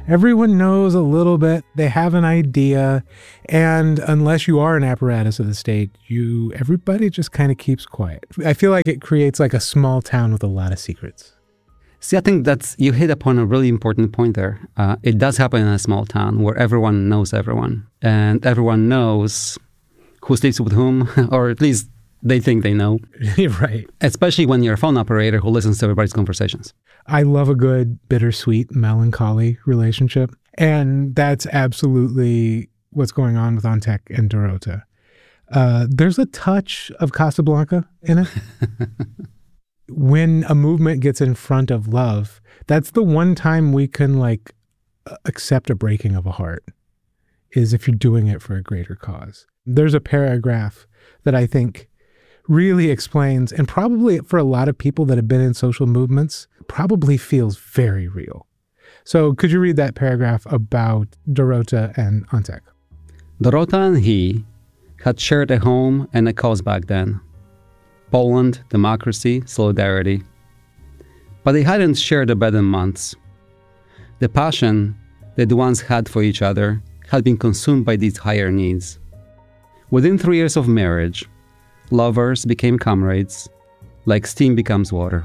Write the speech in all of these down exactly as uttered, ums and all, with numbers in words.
Everyone knows a little bit. They have an idea. And unless you are an apparatus of the state, you everybody just kind of keeps quiet. I feel like it creates like a small town with a lot of secrets. See, I think that's, you hit upon a really important point there. Uh, it does happen in a small town where everyone knows everyone. And everyone knows who sleeps with whom, or at least they think they know. Right. Especially when you're a phone operator who listens to everybody's conversations. I love a good bittersweet melancholy relationship. And that's absolutely what's going on with Antek and Dorota. Uh, there's a touch of Casablanca in it. When a movement gets in front of love, that's the one time we can like accept a breaking of a heart, is if you're doing it for a greater cause. There's a paragraph that I think really explains, and probably for a lot of people that have been in social movements, probably feels very real. So could you read that paragraph about Dorota and Antek? Dorota and he had shared a home and a cause back then. Poland, democracy, solidarity. But they hadn't shared a bed in months. The passion they once had for each other had been consumed by these higher needs. Within three years of marriage, lovers became comrades, like steam becomes water.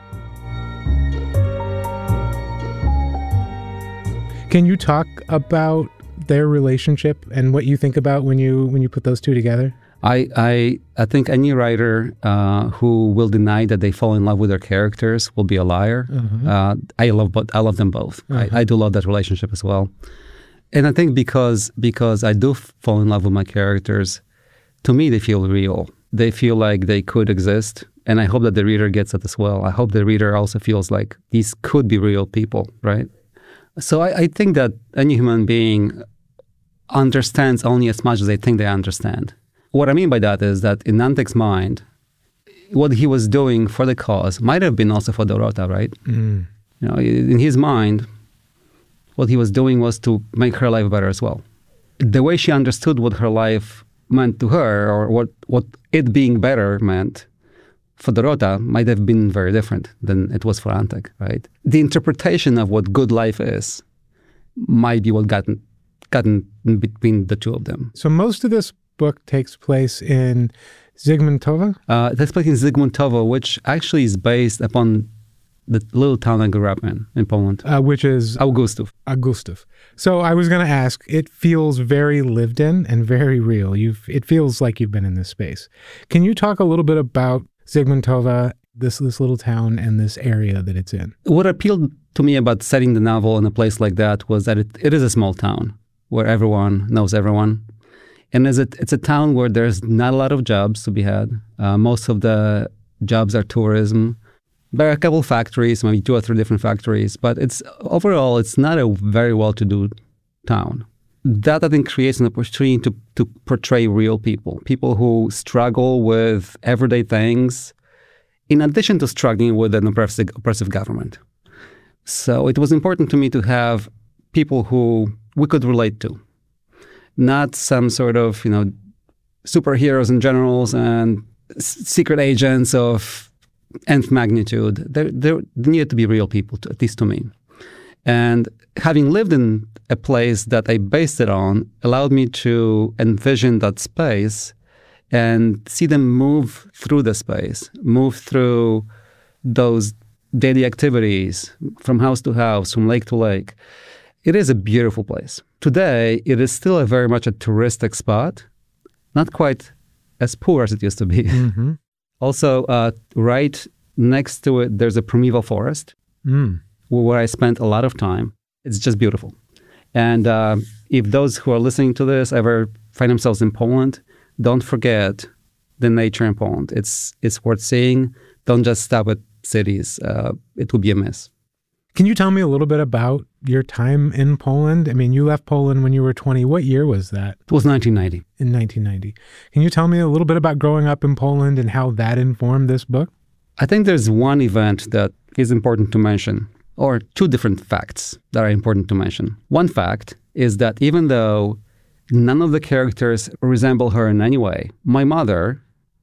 Can you talk about their relationship and what you think about when you when you put those two together? I I, I think any writer uh, who will deny that they fall in love with their characters will be a liar. Uh-huh. Uh, I love both. I love them both. Uh-huh. I, I do love that relationship as well. And I think because because I do fall in love with my characters, to me they feel real. They feel like they could exist, and I hope that the reader gets it as well. I hope the reader also feels like these could be real people, right? So I, I think that any human being understands only as much as they think they understand. What I mean by that is that in Antek's mind, what he was doing for the cause might have been also for Dorota, right? Mm. You know, in his mind, what he was doing was to make her life better as well. The way she understood what her life meant to her, or what, what it being better meant for Dorota, might have been very different than it was for Antek, right? The interpretation of what good life is might be what got, got in between the two of them. So most of this book takes place in Zygmuntowa? Uh, it takes place in Zygmuntowa, which actually is based upon the little town I grew up in, in Poland. Uh, which is? Augustów. Augustów. So I was going to ask, it feels very lived in and very real. You've, it feels like you've been in this space. Can you talk a little bit about Zygmuntowa, this, this little town and this area that it's in? What appealed to me about setting the novel in a place like that was that it, it is a small town where everyone knows everyone. And it's a, it's a town where there's not a lot of jobs to be had. Uh, most of the jobs are tourism. There are a couple factories, maybe two or three different factories, but it's overall, it's not a very well-to-do town. That, I think, creates an opportunity to, to portray real people, people who struggle with everyday things, in addition to struggling with an oppressive, oppressive government. So it was important to me to have people who we could relate to. Not some sort of, you know, superheroes and generals and s- secret agents of nth magnitude. There, there needed to be real people, to, at least to me. And having lived in a place that I based it on allowed me to envision that space and see them move through the space, move through those daily activities from house to house, from lake to lake. It is a beautiful place. Today, it is still a very much a touristic spot, not quite as poor as it used to be. Mm-hmm. Also, uh, right next to it, there's a primeval forest mm. where I spent a lot of time. It's just beautiful. And uh, if those who are listening to this ever find themselves in Poland, don't forget the nature in Poland. It's, it's worth seeing. Don't just stop at cities. Uh, it would be a miss. Can you tell me a little bit about your time in Poland? I mean, you left Poland when you were twenty. What year was that? It was nineteen ninety. In nineteen ninety. Can you tell me a little bit about growing up in Poland and how that informed this book? I think there's one event that is important to mention, or two different facts that are important to mention. One fact is that even though none of the characters resemble her in any way, my mother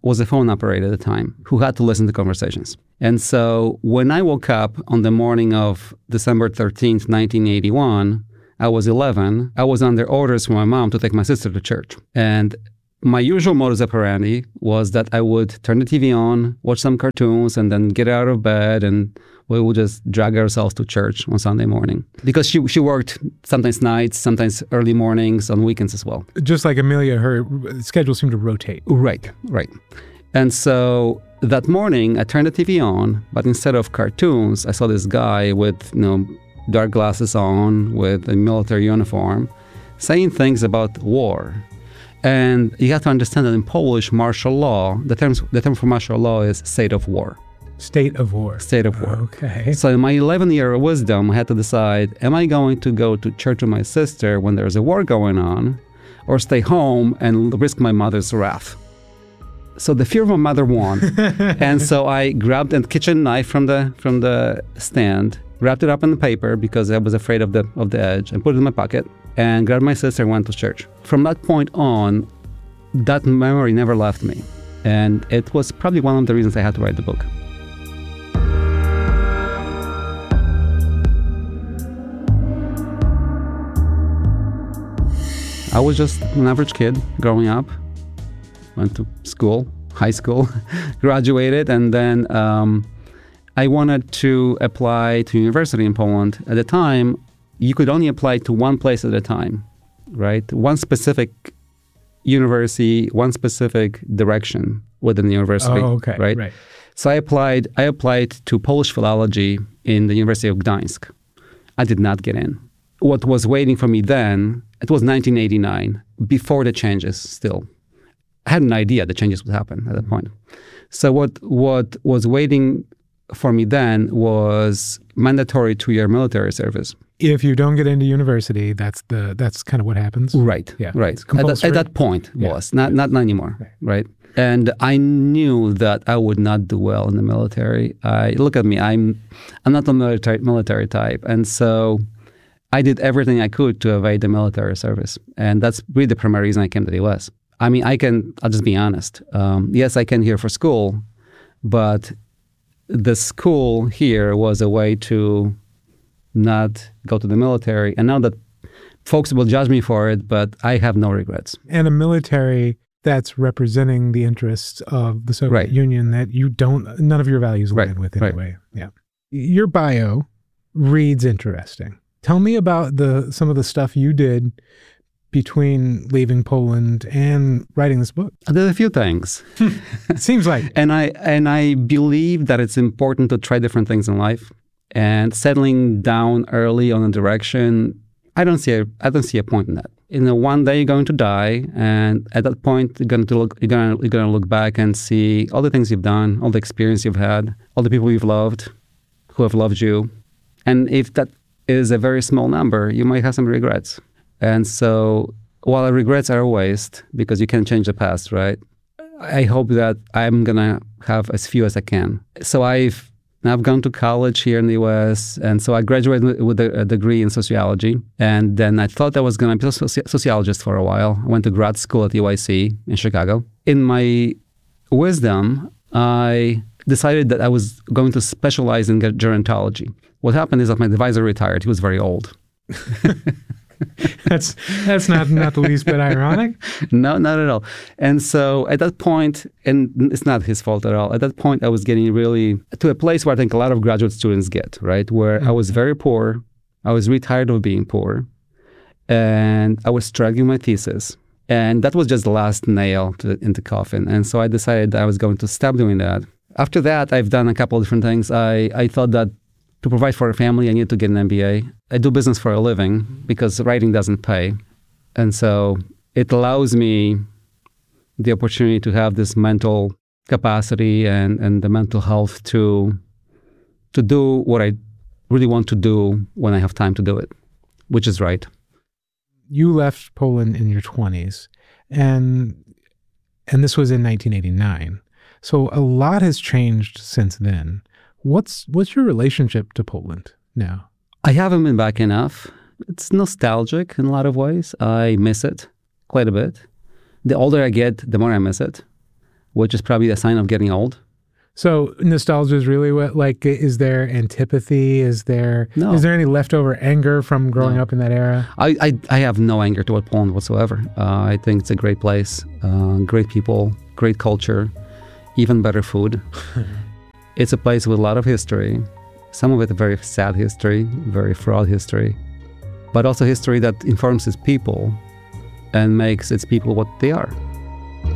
was a phone operator at the time who had to listen to conversations. And so when I woke up on the morning of December thirteenth, nineteen eighty-one, I was eleven. I was under orders from my mom to take my sister to church. And my usual modus operandi was that I would turn the T V on, watch some cartoons, and then get out of bed, and we would just drag ourselves to church on Sunday morning. Because she she worked sometimes nights, sometimes early mornings, on weekends as well. Just like Amelia, her schedule seemed to rotate. Right, right. And so that morning, I turned the T V on, but instead of cartoons, I saw this guy with, you know, dark glasses on, with a military uniform, saying things about war. And you have to understand that in Polish martial law, the term, the term for martial law is state of war. State of war. State of war. Okay. So in my eleven-year wisdom, I had to decide, am I going to go to church with my sister when there's a war going on, or stay home and risk my mother's wrath? So the fear of my mother won. And so I grabbed a kitchen knife from the from the stand, wrapped it up in the paper because I was afraid of the of the edge, and put it in my pocket, and grabbed my sister and went to church. From that point on, that memory never left me. And it was probably one of the reasons I had to write the book. I was just an average kid growing up, went to school, high school, graduated, and then um, I wanted to apply to university in Poland. At the time, you could only apply to one place at a time, right? One specific university, one specific direction within the university, oh, okay, right? right? So I applied, I applied to Polish philology in the University of Gdańsk. I did not get in. What was waiting for me then, it was nineteen eighty-nine, before the changes still. I had an idea the changes would happen at that point. So what what was waiting for me then was mandatory two-year military service. If you don't get into university, that's the that's kind of what happens. Right. Yeah. Right. At, that, at that point yeah. was not not anymore. Right. right. And I knew that I would not do well in the military. I look at me. I'm I'm not a military military type, and so I did everything I could to evade the military service. And that's really the primary reason I came to the U S. I mean, I can. I'll just be honest. Um, yes, I came here for school, but the school here was a way to not go to the military. And now that folks will judge me for it, but I have no regrets. And a military that's representing the interests of the Soviet right. Union that you don't, none of your values align right. with anyway. Right. Yeah. Your bio reads interesting. Tell me about the some of the stuff you did between leaving Poland and writing this book. I did a few things. Seems like. And I and I believe that it's important to try different things in life. And settling down early on a direction, I don't see a I don't see a point in that. You know, one day you're going to die, and at that point you're going to look you're going to, you're going to look back and see all the things you've done, all the experience you've had, all the people you've loved, who have loved you. And if that is a very small number, you might have some regrets. And so while regrets are a waste because you can't change the past, right? I hope that I'm going to have as few as I can. So I've I've gone to college here in the U S, and so I graduated with a, a degree in sociology. And then I thought I was going to be a soci- sociologist for a while. I went to grad school at U I C in Chicago. In my wisdom, I decided that I was going to specialize in gerontology. What happened is that my advisor retired. He was very old. that's that's not not the least bit ironic. No, not at all. And so at that point, and it's not his fault at all, at that point I was getting really to a place where I think a lot of graduate students get, right? Where mm-hmm. I was very poor. I was really tired of being poor. And I was struggling my thesis. And that was just the last nail to, in the coffin. And so I decided that I was going to stop doing that. After that, I've done a couple of different things. I, I thought that to provide for a family, I needed to get an M B A. I do business for a living because writing doesn't pay. And so it allows me the opportunity to have this mental capacity and, and the mental health to, to do what I really want to do when I have time to do it, which is right. You left Poland in your twenties, and and this was in nineteen eighty-nine. So a lot has changed since then. What's what's your relationship to Poland now? I haven't been back enough. It's nostalgic in a lot of ways. I miss it quite a bit. The older I get, the more I miss it. which is probably a sign of getting old. So nostalgia is really what, like, is there antipathy? Is there No. is there any leftover anger from growing No. up in that era? I, I, I have no anger toward Poland whatsoever. Uh, I think it's a great place, uh, great people, great culture, even better food. It's a place with a lot of history, some of it a very sad history, very fraud history, but also history that informs its people and makes its people what they are.